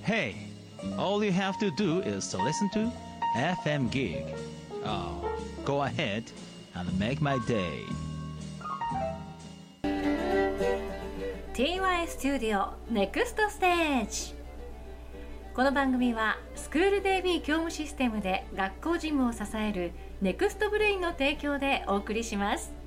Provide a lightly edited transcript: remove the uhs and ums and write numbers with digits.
Hey, all you have to do is to listen to FM Gig. Oh, go ahead and make my day. TY スタジオネクストステージ。この番組はスクール DB 教務システムで学校事務を支えるネクストブレインの提供でお送りします。